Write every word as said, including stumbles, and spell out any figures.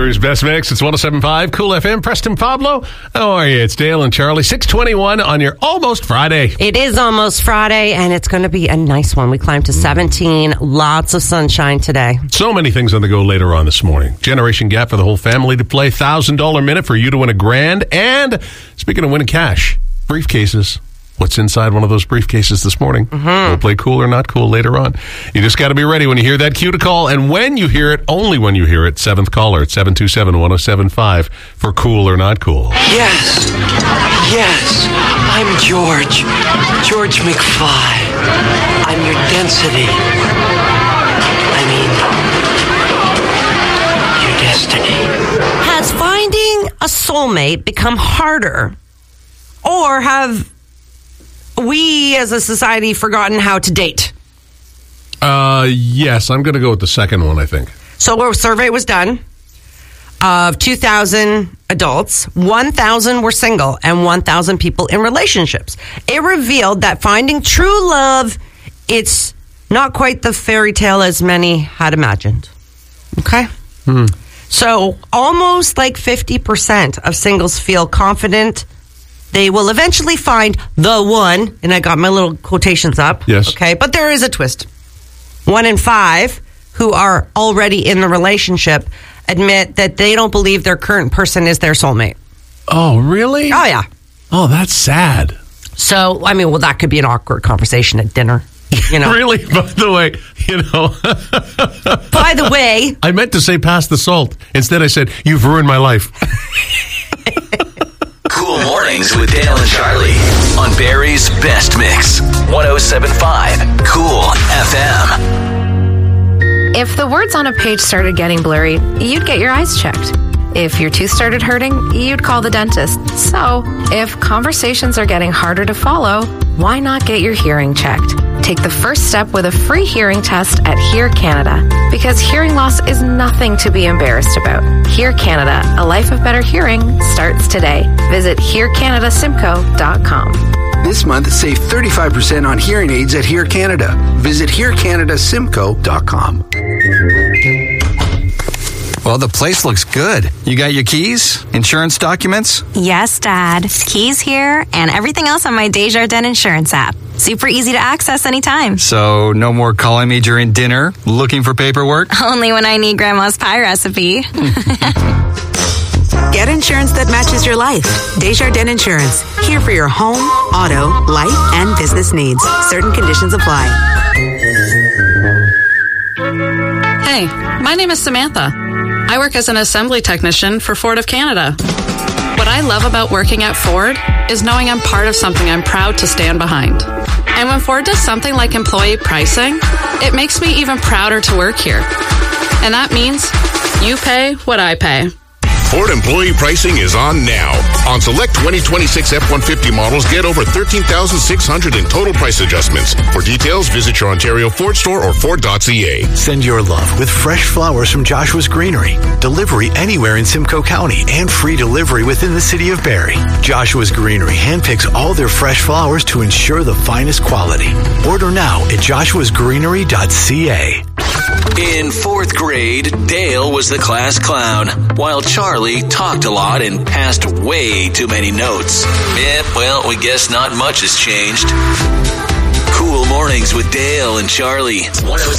Barrie's Best Mix. It's one oh seven point five Cool F M. Preston Pablo. How are you? It's Dale and Charlie. six twenty-one on your almost Friday. It is almost Friday, and it's going to be a nice one. We climbed to seventeen. Lots of sunshine today. So many things on the go later on this morning. Generation Gap for the whole family to play. one thousand dollars minute for you to win a grand. And speaking of winning cash, briefcases. What's inside one of those briefcases this morning? Mm-hmm. We'll play Cool or Not Cool later on. You just got to be ready when you hear that cue to call. And when you hear it, only when you hear it, seventh caller at seven two seven, one oh seven five for Cool or Not Cool. Yes. Yes. I'm George. George McFly. I'm your density. I mean, your destiny. Has finding a soulmate become harder? Or have we as a society forgotten how to date? Uh, yes, I'm going to go with the second one, I think. So a survey was done of two thousand adults. one thousand were single and one thousand people in relationships. It revealed that finding true love, it's not quite the fairy tale as many had imagined. Okay? Hmm. So almost like fifty percent of singles feel confident they will eventually find the one, and I got my little quotations up. Yes. Okay, but there is a twist. One in five who are already in the relationship admit that they don't believe their current person is their soulmate. Oh, really? Oh, yeah. Oh, that's sad. So, I mean, well, that could be an awkward conversation at dinner. You know? Really? By the way, you know. By the way. I meant to say pass the salt. Instead, I said, you've ruined my life. Cool Mornings with Dale and Charlie on Barrie's Best Mix. one oh seven point five Cool F M. If the words on a page started getting blurry, you'd get your eyes checked. If your tooth started hurting, you'd call the dentist. So, if conversations are getting harder to follow, why not get your hearing checked? Take the first step with a free hearing test at Hear Canada. Because hearing loss is nothing to be embarrassed about. Hear Canada, a life of better hearing, starts today. Visit hear canada simcoe dot com. This month, save thirty-five percent on hearing aids at Hear Canada. Visit hear canada simcoe dot com. Well, the place looks good. You got your keys? Insurance documents? Yes, Dad. Keys here and everything else on my Desjardins Insurance app. Super easy to access anytime. So, no more calling me during dinner, looking for paperwork? Only when I need Grandma's pie recipe. Get insurance that matches your life. Desjardins Insurance. Here for your home, auto, life, and business needs. Certain conditions apply. Hey, my name is Samantha. I work as an assembly technician for Ford of Canada. What I love about working at Ford is knowing I'm part of something I'm proud to stand behind. And when Ford does something like employee pricing, it makes me even prouder to work here. And that means you pay what I pay. Ford employee pricing is on now. On select twenty twenty-six F one fifty models, get over thirteen thousand six hundred in total price adjustments. For details, visit your Ontario Ford store or Ford dot C A. Send your love with fresh flowers from Joshua's Greenery. Delivery anywhere in Simcoe County and free delivery within the city of Barrie. Joshua's Greenery handpicks all their fresh flowers to ensure the finest quality. Order now at joshuas greenery dot C A. In fourth grade, Dale was the class clown, while Charlie talked a lot and passed way too many notes. Yeah, well, we guess not much has changed. Cool Mornings with Dale and Charlie. one oh